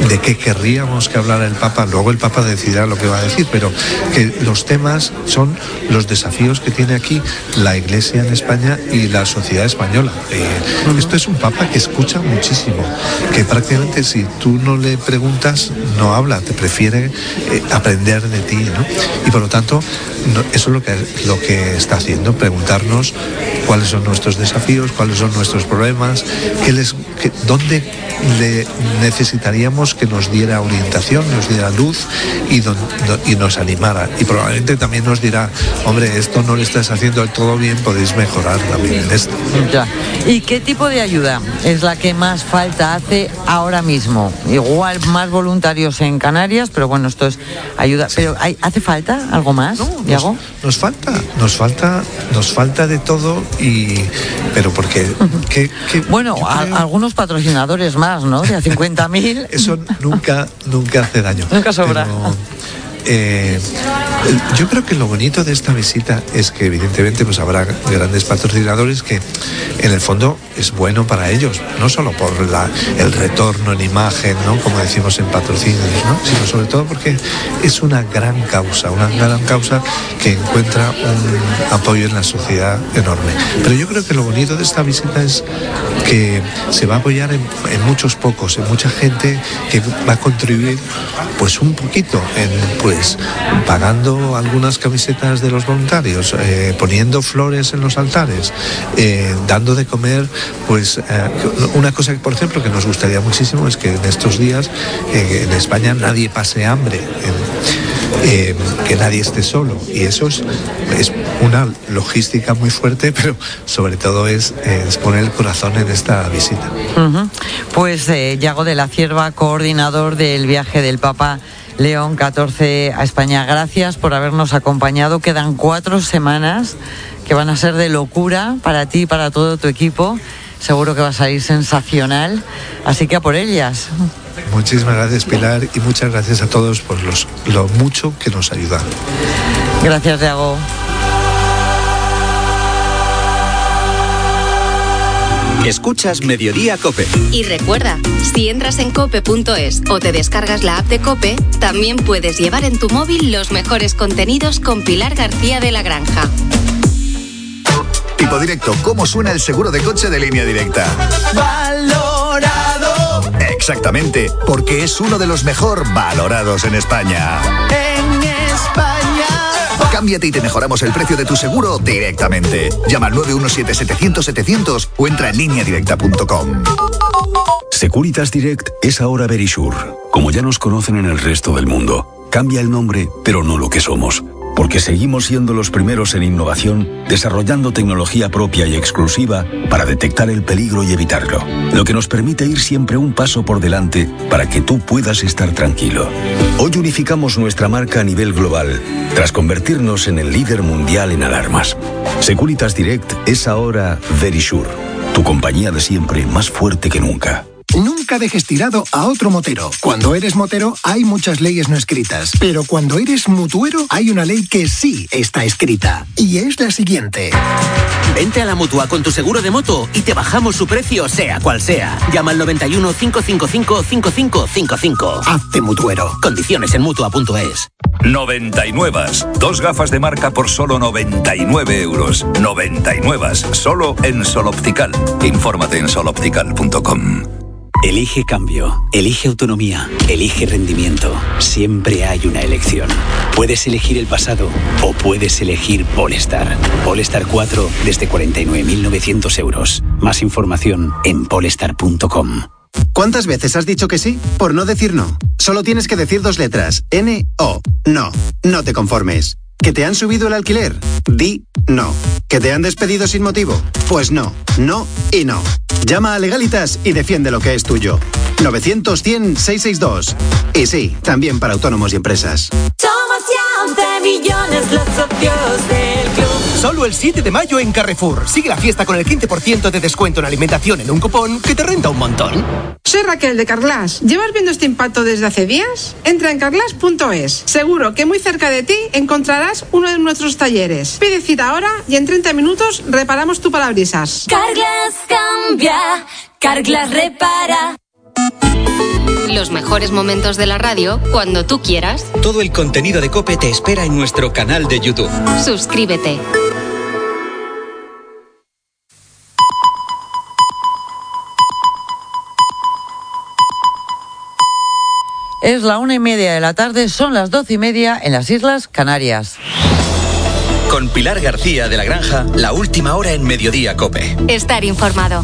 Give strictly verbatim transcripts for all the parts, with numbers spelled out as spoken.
de qué querríamos que hablara el Papa. Luego el Papa decidirá lo que va a decir, pero que los temas son los desafíos que tiene aquí la Iglesia en España y la sociedad española. Eh, esto es un Papa que escucha muchísimo, que prácticamente si tú no le preguntas no habla, te prefiere eh, aprender de ti, ¿no? Y por lo tanto no, eso es lo que, lo que está haciendo, preguntarnos cuáles son nuestros desafíos, cuáles son nuestros problemas, qué les, qué, dónde le necesitaríamos que nos diera orientación, nos diera luz y, don, do, y nos animara. Y probablemente también nos dirá, hombre, esto no lo estás haciendo del todo bien, podéis mejorar también en esto. Ya. ¿Y qué tipo de ayuda es la que más falta hace ahora mismo? Igual más voluntarios en Canarias, pero bueno, esto es ayuda. ¿Pero hay, hace falta algo más, no, Diego? Nos, nos falta, nos falta, nos falta de todo, y pero porque ¿qué, qué, bueno, a, creo... algunos patrocinadores más, ¿no? De a cincuenta mil. Eso nunca, nunca hace daño. Nunca sobra. Pero, eh, yo creo que lo bonito de esta visita es que evidentemente pues habrá grandes patrocinadores que en el fondo es bueno para ellos, no solo por la, el retorno en imagen, ¿no? Como decimos en patrocinios, ¿no? Sino sobre todo porque es una gran causa, una gran causa que encuentra un apoyo en la sociedad enorme. Pero yo creo que lo bonito de esta visita es que se va a apoyar en, en muchos pocos, en mucha gente que va a contribuir pues un poquito en pues pagando algunas camisetas de los voluntarios, eh, poniendo flores en los altares, eh, dando de comer, pues eh, una cosa que por ejemplo que nos gustaría muchísimo es que en estos días eh, en España nadie pase hambre, eh, eh, que nadie esté solo, y eso es, es una logística muy fuerte, pero sobre todo es, es poner el corazón en esta visita. Uh-huh. Pues eh, Yago de la Cierva, coordinador del viaje del Papa León catorce a España, gracias por habernos acompañado. Quedan cuatro semanas que van a ser de locura para ti y para todo tu equipo. Seguro que va a salir sensacional, así que a por ellas. Muchísimas gracias, Pilar, y muchas gracias a todos por los, lo mucho que nos ayudan. Gracias, Diego. Escuchas Mediodía COPE. Y recuerda, si entras en cope punto es o te descargas la app de COPE, también puedes llevar en tu móvil los mejores contenidos con Pilar García de la Granja. Tipo Directo, ¿cómo suena el seguro de coche de Línea Directa? ¡Valorado! Exactamente, porque es uno de los mejor valorados en España. En España. Cámbiate y te mejoramos el precio de tu seguro directamente. Llama al nueve uno siete, setecientos, setecientos o entra en línea directa punto com. Securitas Direct es ahora Verisure. Como ya nos conocen en el resto del mundo, cambia el nombre, pero no lo que somos. Porque seguimos siendo los primeros en innovación, desarrollando tecnología propia y exclusiva para detectar el peligro y evitarlo. Lo que nos permite ir siempre un paso por delante para que tú puedas estar tranquilo. Hoy unificamos nuestra marca a nivel global, tras convertirnos en el líder mundial en alarmas. Securitas Direct es ahora Verisure, tu compañía de siempre más fuerte que nunca. Nunca dejes tirado a otro motero. Cuando eres motero hay muchas leyes no escritas, pero cuando eres mutuero hay una ley que sí está escrita, y es la siguiente. Vente a la Mutua con tu seguro de moto y te bajamos su precio sea cual sea. Llama al noventa y uno, cinco cinco cinco, cinco cinco cinco cinco. Hazte mutuero. Condiciones en mutua punto es. noventa y nueve. Dos gafas de marca por solo noventa y nueve euros. noventa y nueve. Solo en Sol Optical. Infórmate en sol optical punto com. Elige cambio, elige autonomía, elige rendimiento. Siempre hay una elección. Puedes elegir el pasado o puedes elegir Polestar. Polestar cuatro desde cuarenta y nueve mil novecientos euros. Más información en polestar punto com. ¿Cuántas veces has dicho que sí por no decir no? Solo tienes que decir dos letras. N O. No. No te conformes. ¿Que te han subido el alquiler? Di no. ¿Que te han despedido sin motivo? Pues no. No y no. Llama a Legalitas y defiende lo que es tuyo. novecientos, cien, seiscientos sesenta y dos. Y sí, también para autónomos y empresas. Somos ya once millones los socios del club. Solo el siete de mayo en Carrefour. Sigue la fiesta con el quince por ciento de descuento en alimentación en un cupón que te renta un montón. Soy Raquel de Carglass. ¿Llevas viendo este impacto desde hace días? Entra en carglass punto es. Seguro que muy cerca de ti encontrarás uno de nuestros talleres. Pide cita ahora y en treinta minutos reparamos tu parabrisas. Carglass cambia, Carglass repara. Los mejores momentos de la radio cuando tú quieras. Todo el contenido de COPE te espera en nuestro canal de YouTube. Suscríbete. Es la una y media de la tarde, son las doce y media en las Islas Canarias. Con Pilar García de la Granja, la última hora en Mediodía COPE. Estar informado.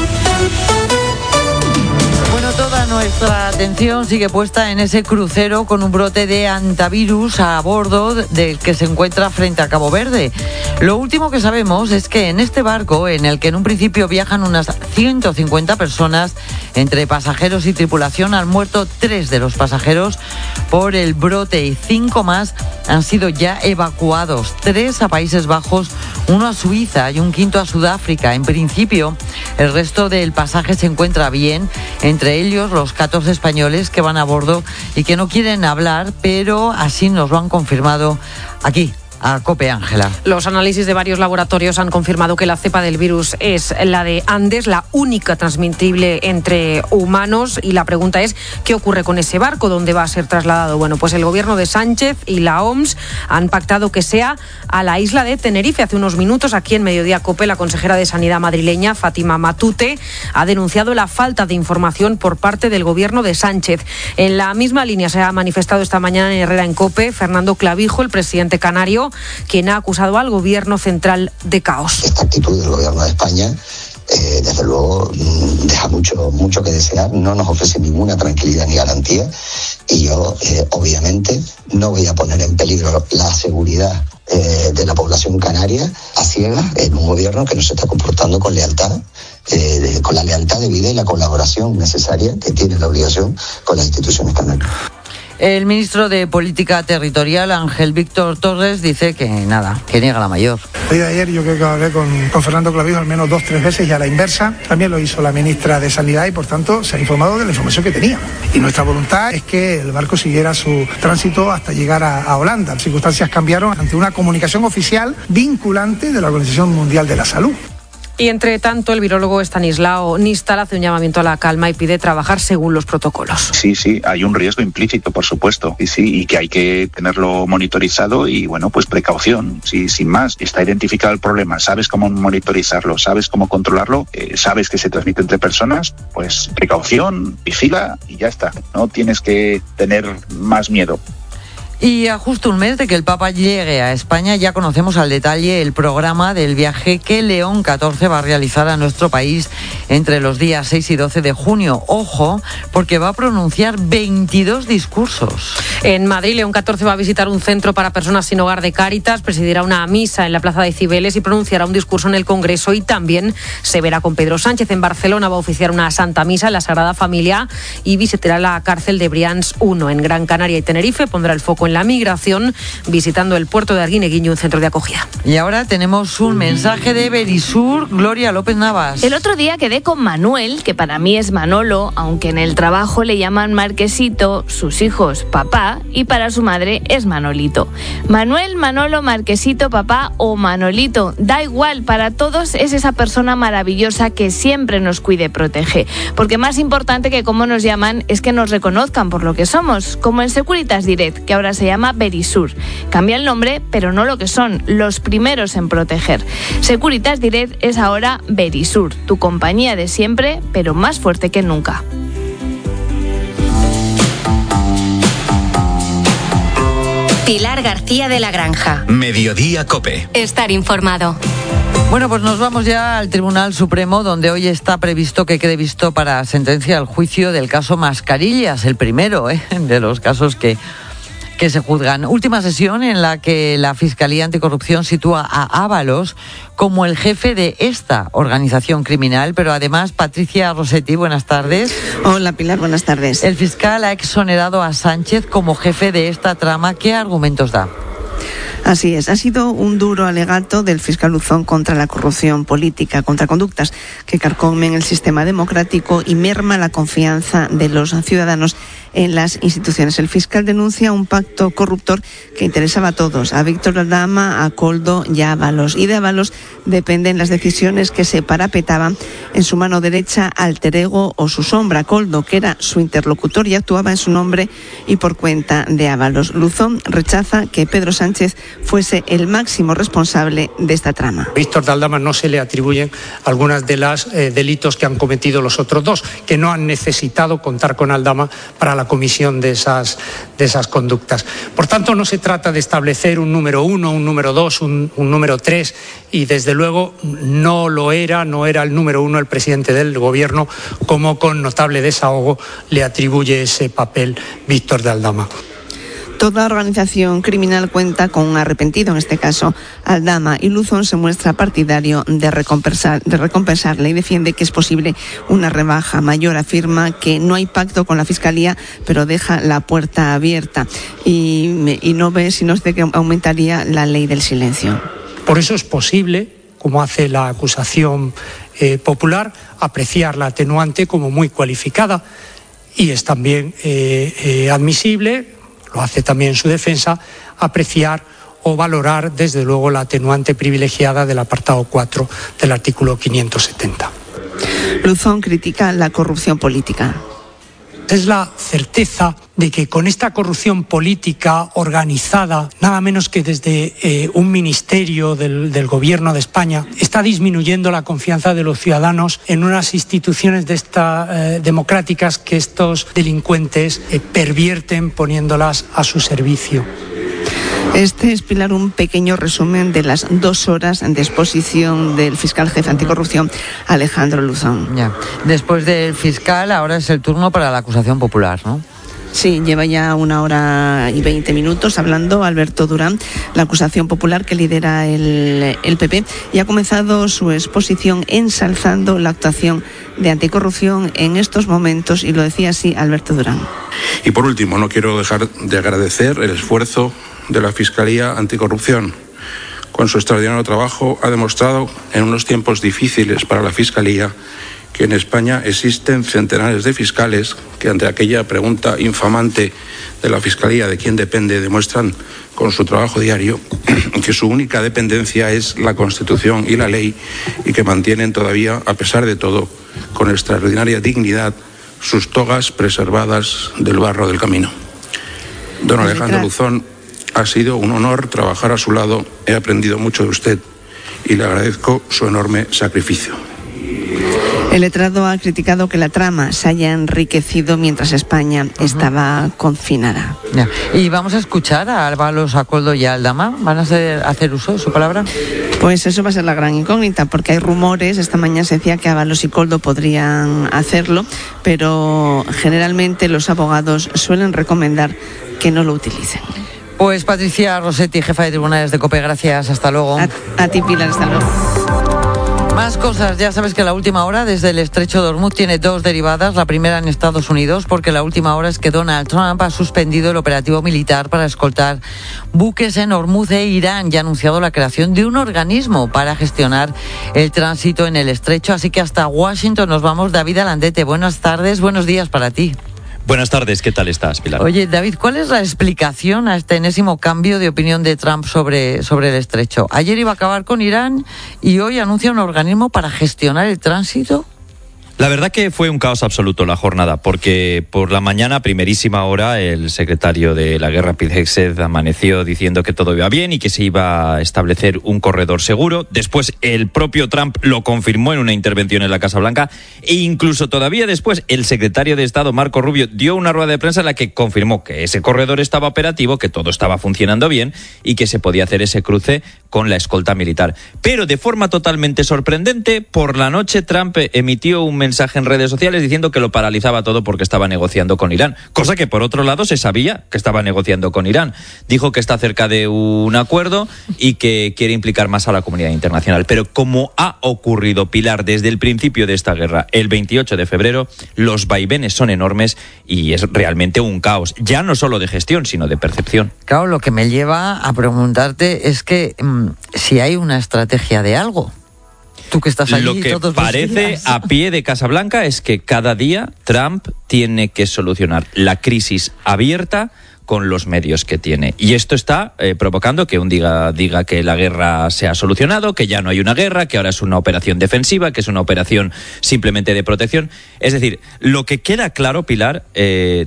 Bueno, toda nuestra atención sigue puesta en ese crucero con un brote de hantavirus a bordo del que se encuentra frente a Cabo Verde. Lo último que sabemos es que en este barco, en el que en un principio viajan unas ciento cincuenta personas, entre pasajeros y tripulación, han muerto tres de los pasajeros por el brote y cinco más han sido ya evacuados. Tres a Países Bajos, uno a Suiza y un quinto a Sudáfrica. En principio, el resto del pasaje se encuentra bien, entre ellos los catorce españoles que van a bordo y que no quieren hablar, pero así nos lo han confirmado aquí. A COPE, Ángela. Los análisis de varios laboratorios han confirmado que la cepa del virus es la de Andes, la única transmitible entre humanos. Y la pregunta es, ¿qué ocurre con ese barco? ¿Dónde va a ser trasladado? Bueno, pues el gobierno de Sánchez y la O M S han pactado que sea a la isla de Tenerife. Hace unos minutos, aquí en Mediodía COPE, la consejera de Sanidad madrileña, Fátima Matute, ha denunciado la falta de información por parte del gobierno de Sánchez. En la misma línea se ha manifestado esta mañana en Herrera en COPE Fernando Clavijo, el presidente canario, quien ha acusado al gobierno central de caos. Esta actitud del gobierno de España, eh, desde luego, deja mucho, mucho que desear, no nos ofrece ninguna tranquilidad ni garantía, y yo, eh, obviamente, no voy a poner en peligro la seguridad eh, de la población canaria a ciegas en un gobierno que no se está comportando con lealtad, eh, de, con la lealtad debida y la colaboración necesaria que tiene la obligación con las instituciones canarias. El ministro de Política Territorial, Ángel Víctor Torres, dice que nada, que niega la mayor. El día de ayer yo creo que hablé con, con Fernando Clavijo al menos dos, tres veces y a la inversa. También lo hizo la ministra de Sanidad y por tanto se ha informado de la información que tenía. Y nuestra voluntad es que el barco siguiera su tránsito hasta llegar a, a Holanda. Las circunstancias cambiaron ante una comunicación oficial vinculante de la Organización Mundial de la Salud. Y entre tanto, el virólogo Estanislao Nistal hace un llamamiento a la calma y pide trabajar según los protocolos. Sí, sí, hay un riesgo implícito, por supuesto, y sí, y que hay que tenerlo monitorizado y, bueno, pues precaución, sí, sin más. Está identificado el problema, sabes cómo monitorizarlo, sabes cómo controlarlo, eh, sabes que se transmite entre personas, pues precaución, vigila y ya está. No tienes que tener más miedo. Y a justo un mes de que el Papa llegue a España, ya conocemos al detalle el programa del viaje que León catorce va a realizar a nuestro país entre los días seis y doce de junio. Ojo, porque va a pronunciar veintidós discursos. En Madrid, León catorce va a visitar un centro para personas sin hogar de Cáritas, presidirá una misa en la Plaza de Cibeles y pronunciará un discurso en el Congreso, y también se verá con Pedro Sánchez. En Barcelona va a oficiar una Santa Misa en la Sagrada Familia y visitará la cárcel de Brians uno. En Gran Canaria y Tenerife pondrá el foco en la migración, visitando el puerto de Arguineguín y un centro de acogida. Y ahora tenemos un mensaje de Verisur. Gloria López Navas. El otro día quedé con Manuel, que para mí es Manolo, aunque en el trabajo le llaman Marquesito, sus hijos papá, y para su madre es Manolito. Manuel, Manolo, Marquesito, papá o Manolito, da igual, para todos es esa persona maravillosa que siempre nos cuide y protege. Porque más importante que cómo nos llaman es que nos reconozcan por lo que somos, como en Securitas Direct, que ahora se llama Verisur. Cambia el nombre, pero no lo que son, los primeros en proteger. Securitas Direct es ahora Verisur, tu compañía de siempre, pero más fuerte que nunca. Pilar García de la Granja. Mediodía COPE. Estar informado. Bueno, pues nos vamos ya al Tribunal Supremo, donde hoy está previsto que quede visto para sentencia el juicio del caso Mascarillas, el primero ¿eh? de los casos que, que se juzgan. Última sesión en la que la Fiscalía Anticorrupción sitúa a Ábalos como el jefe de esta organización criminal, pero además, Patricia Rossetti, buenas tardes. Hola Pilar, buenas tardes. El fiscal ha exonerado a Sánchez como jefe de esta trama. ¿Qué argumentos da? Así es, ha sido un duro alegato del fiscal Luzón contra la corrupción política, contra conductas que carcomen el sistema democrático y merma la confianza de los ciudadanos en las instituciones. El fiscal denuncia un pacto corruptor que interesaba a todos, a Víctor Aldama, a Koldo y a Ábalos. Y de Ábalos dependen las decisiones que se parapetaban en su mano derecha, alter ego o su sombra. Koldo, que era su interlocutor y actuaba en su nombre y por cuenta de Ábalos. Luzón rechaza que Pedro Sánchez fuese el máximo responsable de esta trama. A Víctor de Aldama no se le atribuyen algunas de las eh, delitos que han cometido los otros dos, que no han necesitado contar con Aldama para la comisión de esas, de esas conductas. Por tanto, no se trata de establecer un número uno, un número dos, un, un número tres, y desde luego no lo era, no era el número uno el presidente del gobierno, como con notable desahogo le atribuye ese papel Víctor de Aldama. Toda organización criminal cuenta con un arrepentido, en este caso Aldama, y Luzón se muestra partidario de recompensar, de recompensarle y defiende que es posible una rebaja mayor. Afirma que no hay pacto con la Fiscalía, pero deja la puerta abierta y, y no ve si no es de que aumentaría la ley del silencio. Por eso es posible, como hace la acusación eh, popular, apreciar la atenuante como muy cualificada, y es también eh, eh, admisible, lo hace también su defensa, apreciar o valorar desde luego la atenuante privilegiada del apartado cuatro del artículo quinientos setenta. Luzón critica la corrupción política. Es la certeza de que con esta corrupción política organizada, nada menos que desde eh, un ministerio del, del gobierno de España, está disminuyendo la confianza de los ciudadanos en unas instituciones de esta, eh, democráticas que estos delincuentes eh, pervierten poniéndolas a su servicio. Este es, Pilar, un pequeño resumen de las dos horas de exposición del fiscal jefe anticorrupción, Alejandro Luzón. Ya. Después del fiscal, ahora es el turno para la acusación popular, ¿no? Sí, lleva ya una hora y veinte minutos hablando Alberto Durán, la acusación popular que lidera el, el P P, y ha comenzado su exposición ensalzando la actuación de anticorrupción en estos momentos, y lo decía así Alberto Durán. Y por último, no quiero dejar de agradecer el esfuerzo de la Fiscalía Anticorrupción. Con su extraordinario trabajo ha demostrado en unos tiempos difíciles para la Fiscalía que en España existen centenares de fiscales que ante aquella pregunta infamante de la Fiscalía de quién depende demuestran con su trabajo diario que su única dependencia es la Constitución y la ley, y que mantienen todavía, a pesar de todo, con extraordinaria dignidad, sus togas preservadas del barro del camino. Don Alejandro Luzón, ha sido un honor trabajar a su lado, he aprendido mucho de usted y le agradezco su enorme sacrificio. El letrado ha criticado que la trama se haya enriquecido mientras España uh-huh. estaba confinada. Ya. Y vamos a escuchar a Ábalos, a Koldo y a Aldama. ¿Van a hacer, hacer uso de su palabra? Pues eso va a ser la gran incógnita, porque hay rumores. Esta mañana se decía que Ábalos y Koldo podrían hacerlo, pero generalmente los abogados suelen recomendar que no lo utilicen. Pues Patricia Rossetti, jefa de tribunales de COPE, gracias, hasta luego. A, a ti, Pilar, hasta luego. Más cosas, ya sabes que la última hora desde el estrecho de Hormuz tiene dos derivadas. La primera en Estados Unidos, porque la última hora es que Donald Trump ha suspendido el operativo militar para escoltar buques en Hormuz e Irán y ha anunciado la creación de un organismo para gestionar el tránsito en el estrecho. Así que hasta Washington nos vamos. David Alandete, buenas tardes, buenos días para ti. Buenas tardes, ¿qué tal estás, Pilar? Oye, David, ¿cuál es la explicación a este enésimo cambio de opinión de Trump sobre, sobre el estrecho? Ayer iba a acabar con Irán y hoy anuncia un organismo para gestionar el tránsito. La verdad que fue un caos absoluto la jornada, porque por la mañana, primerísima hora, el secretario de la guerra, Pete Hegseth, amaneció diciendo que todo iba bien y que se iba a establecer un corredor seguro. Después el propio Trump lo confirmó en una intervención en la Casa Blanca, e incluso todavía después el secretario de Estado, Marco Rubio, dio una rueda de prensa en la que confirmó que ese corredor estaba operativo, que todo estaba funcionando bien y que se podía hacer ese cruce con la escolta militar. Pero de forma totalmente sorprendente, por la noche Trump emitió un mensaje mensaje en redes sociales diciendo que lo paralizaba todo porque estaba negociando con Irán, cosa que por otro lado se sabía que estaba negociando con Irán. Dijo que está cerca de un acuerdo y que quiere implicar más a la comunidad internacional. Pero como ha ocurrido, Pilar, desde el principio de esta guerra, el veintiocho de febrero, los vaivenes son enormes y es realmente un caos, ya no solo de gestión, sino de percepción. Claro, lo que me lleva a preguntarte es que mmm, si hay una estrategia de algo. Tú que estás allí Lo que todos parece los días. a pie de Casa Blanca es que cada día Trump tiene que solucionar la crisis abierta con los medios que tiene. Y esto está eh, provocando que un diga, diga que la guerra se ha solucionado, que ya no hay una guerra, que ahora es una operación defensiva, que es una operación simplemente de protección. Es decir, lo que queda claro, Pilar, eh,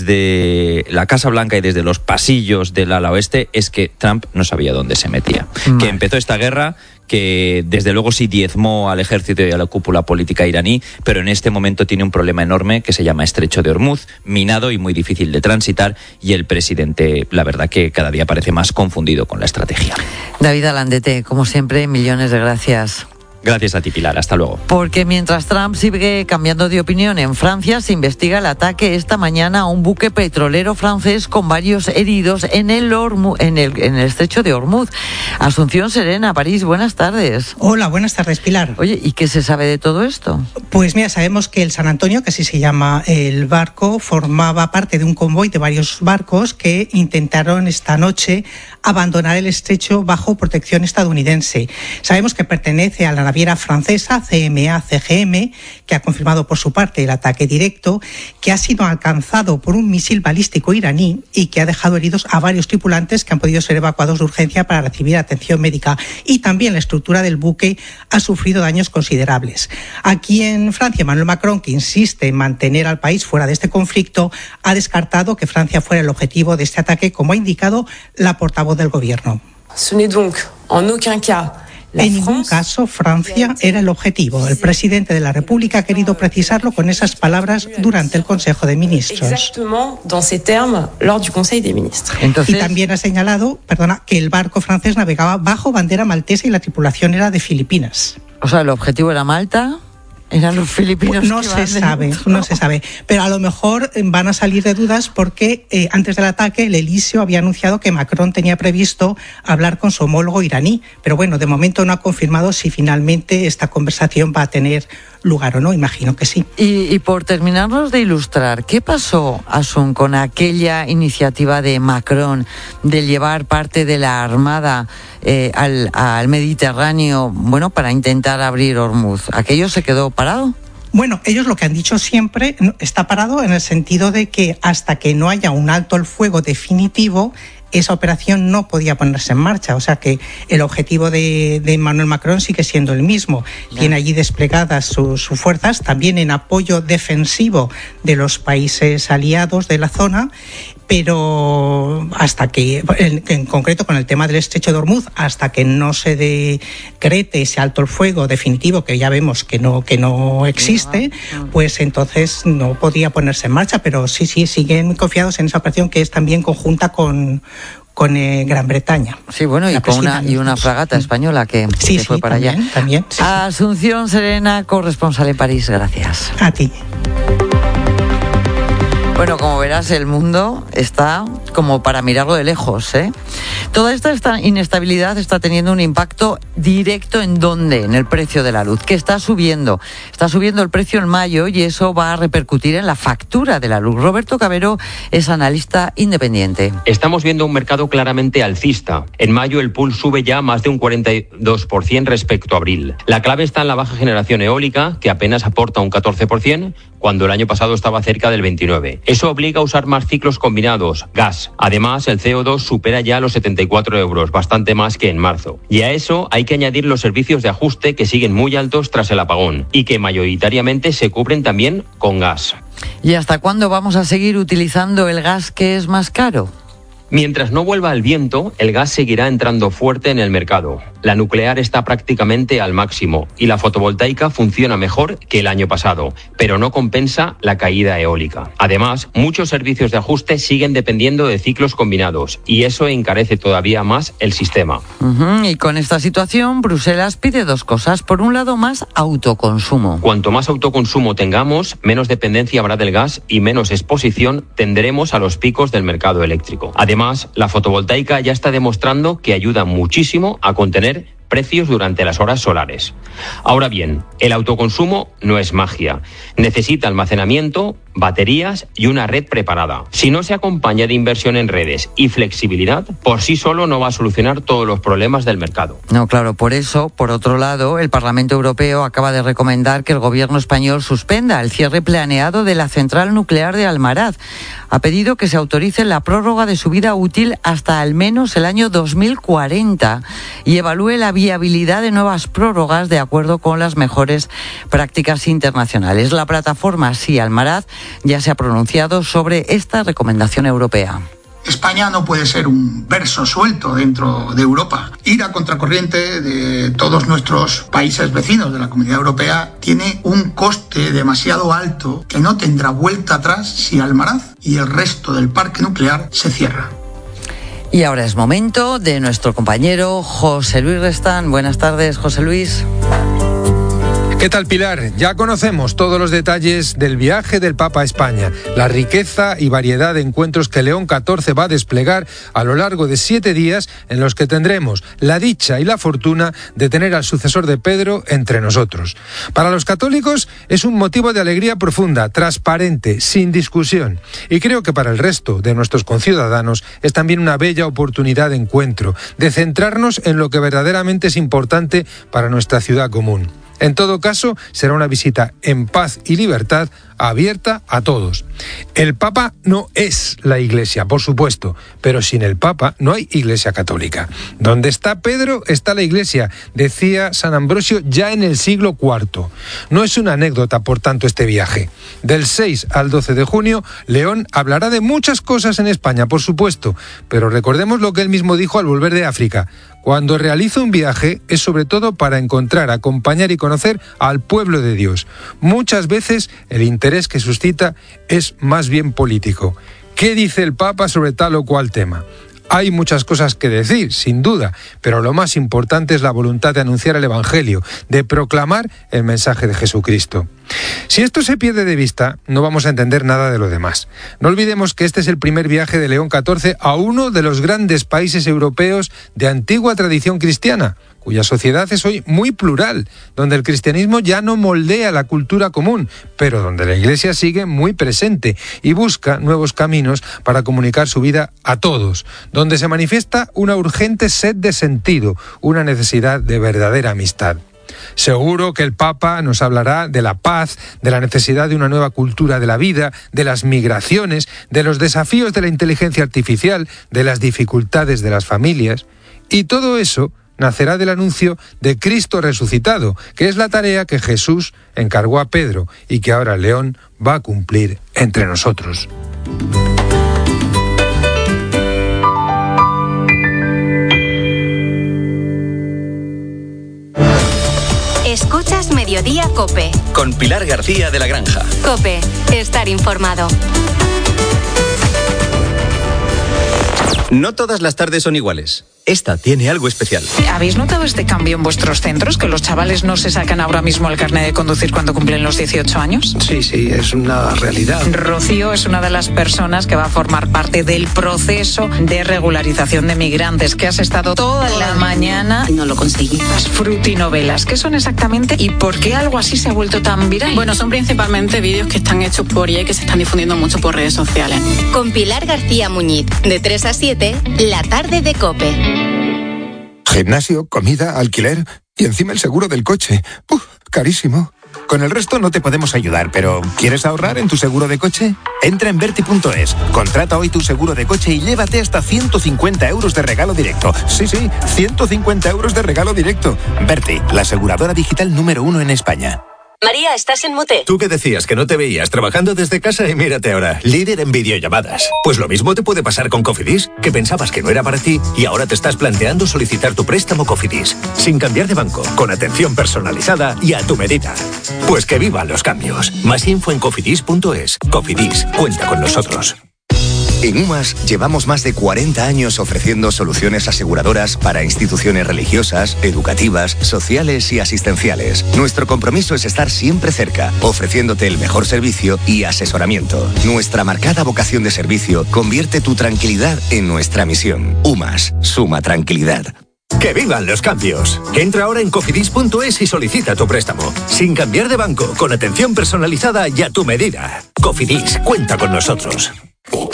desde la Casa Blanca y desde los pasillos del ala oeste, es que Trump no sabía dónde se metía. Vale. Que empezó esta guerra, que desde luego sí diezmó al ejército y a la cúpula política iraní, pero en este momento tiene un problema enorme que se llama Estrecho de Hormuz, minado y muy difícil de transitar, y el presidente, la verdad que cada día parece más confundido con la estrategia. David Alandete, como siempre, millones de gracias. Gracias a ti, Pilar. Hasta luego. Porque mientras Trump sigue cambiando de opinión en Francia, se investiga el ataque esta mañana a un buque petrolero francés con varios heridos en el, Hormu- en el, en el estrecho de Hormuz. Asunción Serena, París, buenas tardes. Hola, buenas tardes, Pilar. Oye, ¿y qué se sabe de todo esto? Pues mira, sabemos que el San Antonio, que así se llama el barco, formaba parte de un convoy de varios barcos que intentaron esta noche abandonar el estrecho bajo protección estadounidense. Sabemos que pertenece a la naviera francesa C M A C G M, que ha confirmado por su parte el ataque directo, que ha sido alcanzado por un misil balístico iraní y que ha dejado heridos a varios tripulantes que han podido ser evacuados de urgencia para recibir atención médica. Y también la estructura del buque ha sufrido daños considerables. Aquí en Francia, Emmanuel Macron, que insiste en mantener al país fuera de este conflicto, ha descartado que Francia fuera el objetivo de este ataque, como ha indicado la portavoz del gobierno. Ce n'est donc en aucun cas En ningún caso Francia era el objetivo. El presidente de la República ha querido precisarlo con esas palabras durante el Consejo de Ministros. Exactement dans ces termes lors du Conseil des ministres. Entonces, y también ha señalado, perdona, que el barco francés navegaba bajo bandera maltesa y la tripulación era de Filipinas. O sea, el objetivo era Malta. ¿Eran los filipinos? No se sabe, dentro? no se sabe. Pero a lo mejor van a salir de dudas porque eh, antes del ataque el Elíseo había anunciado que Macron tenía previsto hablar con su homólogo iraní. Pero bueno, de momento no ha confirmado si finalmente esta conversación va a tener lugar o no. Imagino que sí. Y, y por terminarnos de ilustrar, ¿qué pasó, Asun, con aquella iniciativa de Macron de llevar parte de la Armada eh, al, al Mediterráneo, bueno, para intentar abrir Hormuz? ¿Aquello se quedó parado? Bueno, ellos lo que han dicho siempre está parado en el sentido de que hasta que no haya un alto el fuego definitivo, esa operación no podía ponerse en marcha. O sea que el objetivo de, de Emmanuel Macron sigue siendo el mismo. Yeah. Tiene allí desplegadas sus su fuerzas, también en apoyo defensivo de los países aliados de la zona, pero hasta que, en, en concreto con el tema del estrecho de Hormuz, hasta que no se decrete ese alto el fuego definitivo, que ya vemos que no, que no existe, pues entonces no podía ponerse en marcha. Pero sí, sí, siguen confiados en esa operación que es también conjunta con con eh, Gran Bretaña. Sí, bueno, y con una y una fragata española que, sí, que fue sí, para también, allá. También, sí, Asunción Serena, corresponsal en París, gracias. A ti. Bueno, como verás, el mundo está como para mirarlo de lejos, ¿eh? Toda esta, esta inestabilidad está teniendo un impacto directo en dónde, en el precio de la luz, que está subiendo. Está subiendo el precio en mayo y eso va a repercutir en la factura de la luz. Roberto Cabero es analista independiente. Estamos viendo un mercado claramente alcista. En mayo el pool sube ya más de un cuarenta y dos por ciento respecto a abril. La clave está en la baja generación eólica, que apenas aporta un catorce por ciento, cuando el año pasado estaba cerca del veintinueve por ciento. Eso obliga a usar más ciclos combinados, gas. Además, el C O dos supera ya los setenta y cuatro euros, bastante más que en marzo. Y a eso hay que añadir los servicios de ajuste que siguen muy altos tras el apagón y que mayoritariamente se cubren también con gas. ¿Y hasta cuándo vamos a seguir utilizando el gas que es más caro? Mientras no vuelva el viento, el gas seguirá entrando fuerte en el mercado. La nuclear está prácticamente al máximo y la fotovoltaica funciona mejor que el año pasado, pero no compensa la caída eólica. Además, muchos servicios de ajuste siguen dependiendo de ciclos combinados y eso encarece todavía más el sistema. Uh-huh. Y con esta situación, Bruselas pide dos cosas. Por un lado, más autoconsumo. Cuanto más autoconsumo tengamos, menos dependencia habrá del gas y menos exposición tendremos a los picos del mercado eléctrico. Además, Además, la fotovoltaica ya está demostrando que ayuda muchísimo a contener precios durante las horas solares. Ahora bien, el autoconsumo no es magia. Necesita almacenamiento, baterías y una red preparada. Si no se acompaña de inversión en redes y flexibilidad, por sí solo no va a solucionar todos los problemas del mercado. No, claro, por eso, por otro lado, el Parlamento Europeo acaba de recomendar que el gobierno español suspenda el cierre planeado de la central nuclear de Almaraz. Ha pedido que se autorice la prórroga de su vida útil hasta al menos el año dos mil cuarenta y evalúe la viabilidad de nuevas prórrogas de acuerdo con las mejores prácticas internacionales. La plataforma Sí Almaraz ya se ha pronunciado sobre esta recomendación europea. España no puede ser un verso suelto dentro de Europa. Ir a contracorriente de todos nuestros países vecinos de la Comunidad Europea tiene un coste demasiado alto que no tendrá vuelta atrás si Almaraz y el resto del parque nuclear se cierra. Y ahora es momento de nuestro compañero José Luis Restán. Buenas tardes, José Luis. ¿Qué tal, Pilar? Ya conocemos todos los detalles del viaje del Papa a España, la riqueza y variedad de encuentros que León catorce va a desplegar a lo largo de siete días en los que tendremos la dicha y la fortuna de tener al sucesor de Pedro entre nosotros. Para los católicos es un motivo de alegría profunda, transparente, sin discusión. Y creo que para el resto de nuestros conciudadanos es también una bella oportunidad de encuentro, de centrarnos en lo que verdaderamente es importante para nuestra ciudad común. En todo caso, será una visita en paz y libertad, abierta a todos. El Papa no es la Iglesia, por supuesto, pero sin el Papa no hay Iglesia católica. Donde está Pedro está la Iglesia, decía San Ambrosio ya en el siglo cuarto. No es una anécdota, por tanto, este viaje. Del seis al doce de junio, León hablará de muchas cosas en España, por supuesto, pero recordemos lo que él mismo dijo al volver de África. Cuando realizo un viaje es sobre todo para encontrar, acompañar y conocer al pueblo de Dios. Muchas veces el interés que suscita es más bien político. ¿Qué dice el Papa sobre tal o cual tema? Hay muchas cosas que decir, sin duda, pero lo más importante es la voluntad de anunciar el Evangelio, de proclamar el mensaje de Jesucristo. Si esto se pierde de vista, no vamos a entender nada de lo demás. No olvidemos que este es el primer viaje de León catorce a uno de los grandes países europeos de antigua tradición cristiana, cuya sociedad es hoy muy plural, donde el cristianismo ya no moldea la cultura común, pero donde la Iglesia sigue muy presente y busca nuevos caminos para comunicar su vida a todos, donde se manifiesta una urgente sed de sentido, una necesidad de verdadera amistad. Seguro que el Papa nos hablará de la paz, de la necesidad de una nueva cultura de la vida, de las migraciones, de los desafíos de la inteligencia artificial, de las dificultades de las familias. Y todo eso nacerá del anuncio de Cristo resucitado, que es la tarea que Jesús encargó a Pedro y que ahora León va a cumplir entre nosotros. Escuchas Mediodía COPE. Con Pilar García de la Granja. COPE, estar informado. No todas las tardes son iguales. Esta tiene algo especial. ¿Habéis notado este cambio en vuestros centros? ¿Que los chavales no se sacan ahora mismo el carnet de conducir cuando cumplen los dieciocho años? Sí, sí, es una realidad. Rocío es una de las personas que va a formar parte del proceso de regularización de migrantes, que has estado toda la mañana... No lo conseguí. Las frutinovelas, ¿qué son exactamente y por qué algo así se ha vuelto tan viral? Bueno, son principalmente vídeos que están hechos por I A y que se están difundiendo mucho por redes sociales. Con Pilar García Muñiz, de tres a siete, la tarde de COPE. Gimnasio, comida, alquiler y encima el seguro del coche. ¡Uf! Carísimo. Con el resto no te podemos ayudar, pero ¿quieres ahorrar en tu seguro de coche? Entra en Berti punto es, contrata hoy tu seguro de coche y llévate hasta ciento cincuenta euros de regalo directo. Sí, sí, ciento cincuenta euros de regalo directo. Berti, la aseguradora digital número uno en España. María, estás en mute. Tú que decías que no te veías trabajando desde casa y mírate ahora, líder en videollamadas. Pues lo mismo te puede pasar con Cofidis, que pensabas que no era para ti y ahora te estás planteando solicitar tu préstamo Cofidis, sin cambiar de banco, con atención personalizada y a tu medida. Pues que vivan los cambios. Más info en cofidis punto es. Cofidis, cuenta con nosotros. En UMAS llevamos más de cuarenta años ofreciendo soluciones aseguradoras para instituciones religiosas, educativas, sociales y asistenciales. Nuestro compromiso es estar siempre cerca, ofreciéndote el mejor servicio y asesoramiento. Nuestra marcada vocación de servicio convierte tu tranquilidad en nuestra misión. UMAS, suma tranquilidad. ¡Que vivan los cambios! Entra ahora en cofidis punto es y solicita tu préstamo. Sin cambiar de banco, con atención personalizada y a tu medida. Cofidis, cuenta con nosotros.